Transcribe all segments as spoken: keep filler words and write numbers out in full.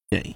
day.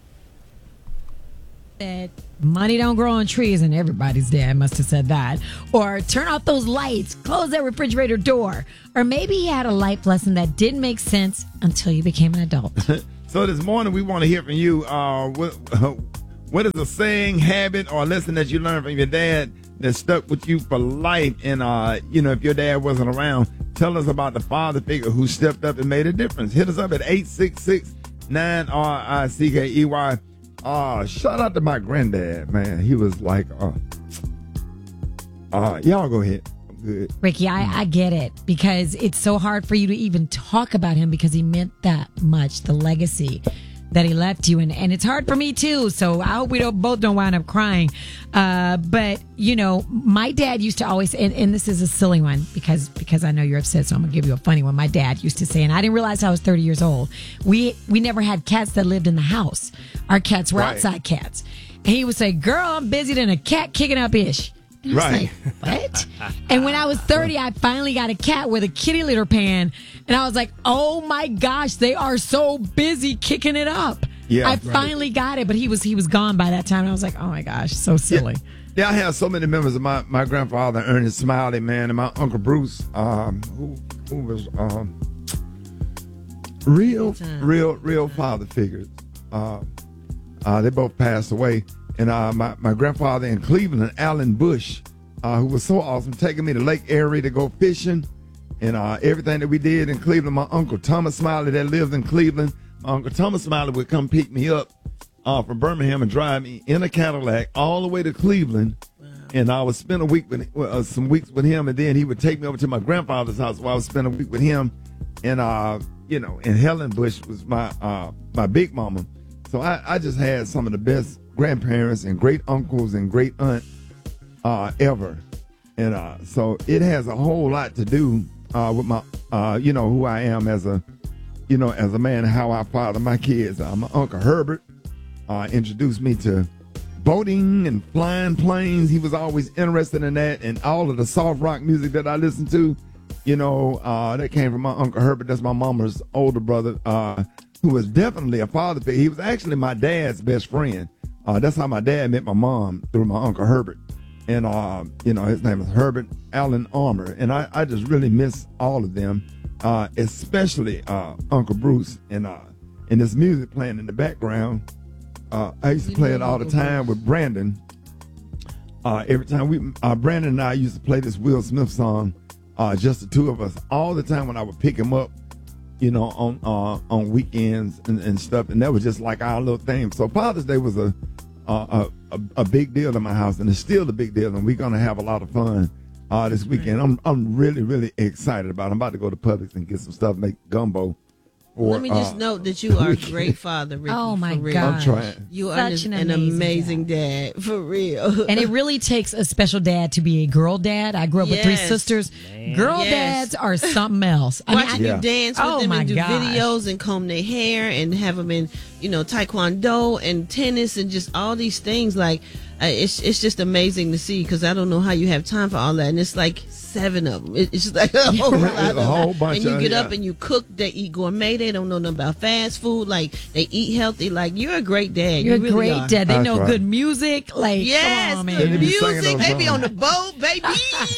That money don't grow on trees, and everybody's dad must have said that. Or turn off those lights, close that refrigerator door. Or maybe he had a life lesson that didn't make sense until you became an adult. So this morning we want to hear from you. Uh, what, what is a saying, habit, or lesson that you learned from your dad that stuck with you for life? And uh, you know, if your dad wasn't around, tell us about the father figure who stepped up and made a difference. Hit us up at eight six six, nine R I C K E Y. Uh, shout out to my granddad, man. He was like, uh, uh, y'all go ahead. I'm good. Ricky, I, I get it, because it's so hard for you to even talk about him because he meant that much, the legacy that he left you. And, and it's hard for me too. So I hope we don't both don't wind up crying. Uh, but you know, my dad used to always, and, and this is a silly one because, because I know you're upset. So I'm gonna give you a funny one. My dad used to say, and I didn't realize I was thirty years old. We, we never had cats that lived in the house. Our cats were Right. outside cats. And he would say, girl, I'm busier than a cat kicking up ish. And I was Right. like, what? And when I was thirty, I finally got a cat with a kitty litter pan. And I was like, oh my gosh, they are so busy kicking it up. Yeah, I right. finally got it, but he was he was gone by that time. And I was like, oh my gosh, so silly. Yeah, I have so many members of my, my grandfather, Ernest Smiley, man, and my Uncle Bruce, um, who, who was um, real, real, real father figures. Uh, uh, they both passed away. And uh, my, my grandfather in Cleveland, Alan Bush, uh, who was so awesome, taking me to Lake Erie to go fishing. And uh, everything that we did in Cleveland, my Uncle Thomas Smiley that lived in Cleveland, my Uncle Thomas Smiley would come pick me up uh, from Birmingham and drive me in a Cadillac all the way to Cleveland. Wow. And I would spend a week with uh, some weeks with him, and then he would take me over to my grandfather's house where I would spend a week with him. And, uh, you know, and Helen Bush was my uh, my big mama. So I, I just had some of the best grandparents and great uncles and great aunt uh, ever. And uh, so it has a whole lot to do uh, with my, uh, you know, who I am as a, you know, as a man, how I father my kids. Uh, my Uncle Herbert uh, introduced me to boating and flying planes. He was always interested in that, and all of the soft rock music that I listened to, you know, uh, that came from my Uncle Herbert. That's my mama's older brother, uh, who was definitely a father figure. He was actually my dad's best friend. Uh, that's how my dad met my mom, through my Uncle Herbert. And, uh, you know, his name is Herbert Allen Armour. And I, I just really miss all of them, uh, especially uh, Uncle Bruce. And, uh, and this music playing in the background, uh, I used to play it all the time with Brandon. Uh, every time we, uh, Brandon and I used to play this Will Smith song, uh, just the two of us, all the time when I would pick him up, you know, on uh, on weekends and, and stuff. And that was just like our little thing. So Father's Day was a a, a a big deal in my house, and it's still a big deal. And we're gonna have a lot of fun uh, this weekend. I'm I'm really really excited about it. I'm about to go to Publix and get some stuff, make gumbo. For, Let me just uh, note that you are a great father, Ricky. Oh my for real. gosh. I'm trying. You are Such an, an an amazing amazing dad. for real. And it really takes a special dad to be a girl dad. I grew up with three Yes. sisters. Girl Yes. dads are something else. I mean, Watching I- Yeah. you dance with Oh, them my and do gosh. videos and comb their hair and have them in, you know, taekwondo and tennis and just all these things. Like, uh, it's it's just amazing to see, because I don't know how you have time for all that. And it's like seven of them. It, it's just like a whole Right. lot There's of a whole them. bunch And you of- get yeah. up and you cook. They eat gourmet. They don't know nothing about fast food. Like, they eat healthy. Like, you're a great dad. You're you a really great are. dad. They That's know right. good music. Like, Yes, come on, good They man. be singing music. those They be songs. on the boat, baby.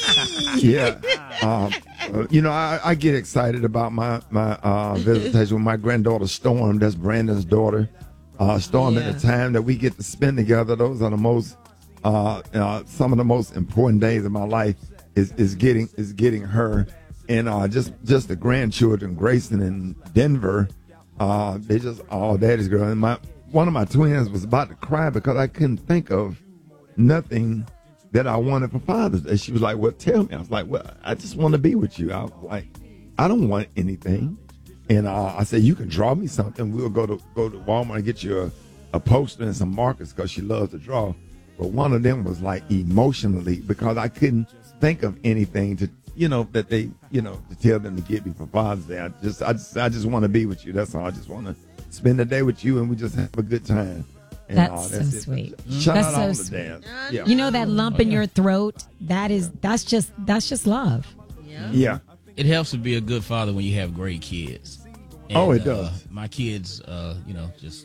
Yeah. Um, uh, you know, I, I get excited about my, my uh, visitation with my granddaughter, Storm. That's Brandon's daughter. Uh, Storm, Yeah. at the time that we get to spend together, those are the most, uh, uh, some of the most important days of my life is, is getting is getting her. And uh, just, just the grandchildren, Grayson and Denver, uh, they just all daddy's girl. And my one of my twins was about to cry because I couldn't think of nothing that I wanted for Father's Day. She was like, well, tell me. I was like, well, I just want to be with you. I was like, I don't want anything. And uh, I said, you can draw me something. We'll go to go to Walmart and get you a, a poster and some markers, because she loves to draw. But one of them was like emotionally, because I couldn't think of anything to, you know, that they, you know, to tell them to get me for Father's Day. I just, I just, I just want to be with you. That's all. I just want to spend the day with you, and we just have a good time. And, That's uh, so it. sweet. Shout That's out so all the sweet. dads. Yeah. You know that lump in your throat? That is, that's just, that's just love. Yeah. It helps to be a good father when you have great kids. And, Oh, it uh, does. my kids, uh, you know, just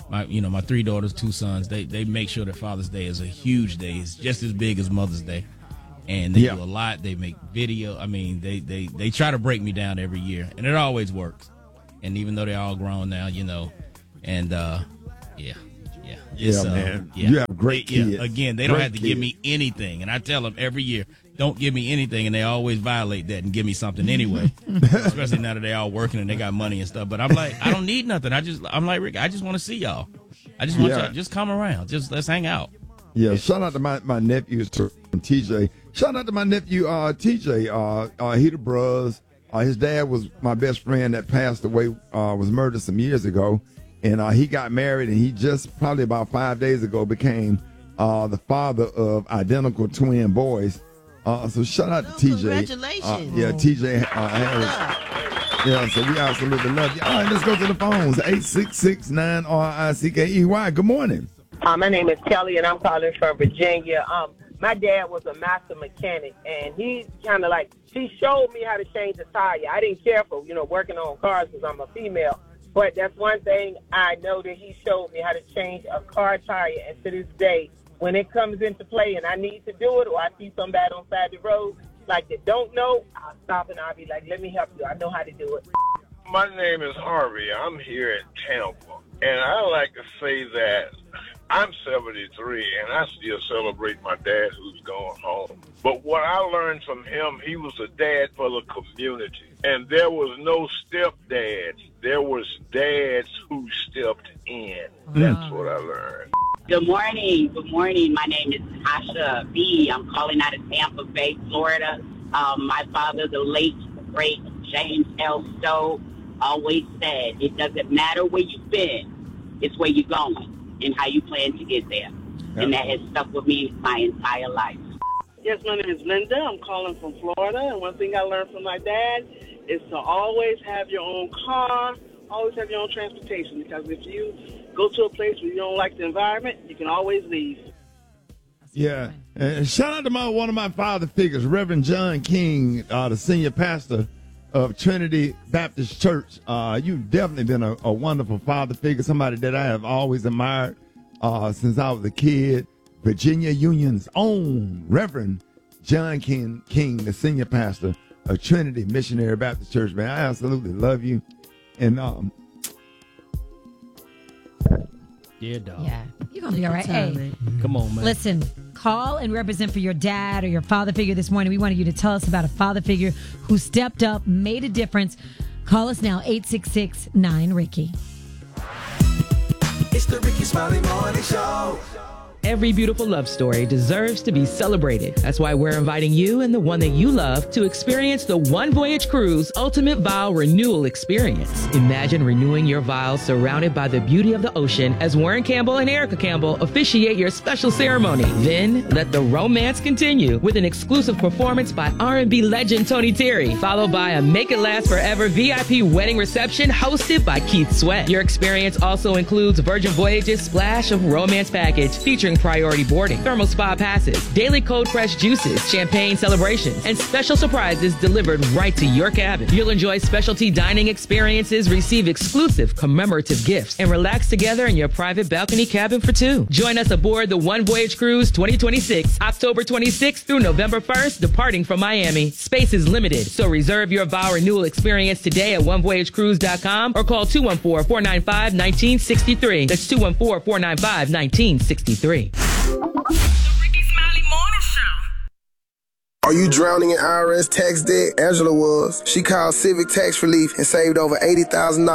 my you know my three daughters, two sons, they they make sure that Father's Day is a huge day. It's just as big as Mother's Day, and they Yeah. do a lot. They make video. I mean, they they they try to break me down every year, and it always works. And even though they're all grown now, you know, and uh, yeah. Yeah, Yeah, uh, man. yeah. You have great They- yeah, kids. Again, they don't Great have to give kids. me anything, and I tell them every year, don't give me anything, and they always violate that and give me something anyway. Especially now that they all working and they got money and stuff. But I'm like, I don't need nothing. I just, I'm like Rick. I just want to see y'all. I just want Yeah. y'all just come around. Just let's hang out. Yeah, shout out to my, my nephews, T J. Shout out to my nephew, uh, T J. Uh, uh, he the bros. Uh, his dad was my best friend that passed away, uh, was murdered some years ago. And uh, he got married, and he just probably about five days ago became uh, the father of identical twin boys. Uh, so shout out Oh, to T J. congratulations. Uh, yeah, T J uh, Harris. Yeah, so we absolutely love you. All right, let's go to the phones. eight six six nine R I C K E Y. Good morning. Uh, my name is Kelly, and I'm calling from Virginia. Um, my dad was a master mechanic, and he kind of like, he showed me how to change a tire. I didn't care for, you know, working on cars because I'm a female. But that's one thing I know that he showed me how to change a car tire. And to this day, when it comes into play and I need to do it or I see somebody on the side of the road, like they don't know, I'll stop and I'll be like, let me help you. I know how to do it. My name is Harvey. I'm here in Tampa. And I like to say that I'm seventy-three and I still celebrate my dad who's gone home. But what I learned from him, he was a dad for the community. And there was no stepdads. There was dads who stepped in. That's what I learned. Good morning. Good morning. My name is Tasha B. I'm calling out of Tampa Bay, Florida. Um, my father, the late, great James L. Stowe, always said, it doesn't matter where you've been, it's where you're going and how you plan to get there. Yep. And that has stuck with me my entire life. Yes, my name is Linda. I'm calling from Florida. And one thing I learned from my dad is to always have your own car, always have your own transportation. Because if you go to a place where you don't like the environment, you can always leave. Yeah. And shout out to my one of my father figures, Reverend John King, uh, the senior pastor of Trinity Baptist Church. Uh, you've definitely been a, a wonderful father figure, somebody that I have always admired uh, since I was a kid. Virginia Union's own Reverend John King, King, the senior pastor of Trinity Missionary Baptist Church. Man, I absolutely love you. And um, Yeah, dog. Yeah, you're gonna be all right. Hey, Come on, man. listen, call and represent for your dad or your father figure this morning. We wanted you to tell us about a father figure who stepped up, made a difference. Call us now, eight six six nine Ricky. It's the Ricky Smiley Morning Show. Every beautiful love story deserves to be celebrated. That's why we're inviting you and the one that you love to experience the One Voyage Cruise Ultimate Vow Renewal Experience. Imagine renewing your vows surrounded by the beauty of the ocean as Warren Campbell and Erica Campbell officiate your special ceremony. Then let the romance continue with an exclusive performance by R and B legend Tony Terry, followed by a Make It Last Forever V I P wedding reception hosted by Keith Sweat. Your experience also includes Virgin Voyage's Splash of Romance package featuring priority boarding, thermal spa passes, daily cold pressed juices, champagne celebrations, and special surprises delivered right to your cabin. You'll enjoy specialty dining experiences, receive exclusive commemorative gifts, and relax together in your private balcony cabin for two. Join us aboard the One Voyage Cruise twenty twenty-six, October twenty-sixth through November first, departing from Miami. Space is limited, so reserve your vow renewal experience today at one voyage cruise dot com or call two one four, four nine five, one nine six three. That's two one four, four nine five, one nine six three. The Ricky Smiley Morning Show. Are you drowning in I R S tax debt? Angela was. She called Civic Tax Relief and saved over eighty thousand dollars.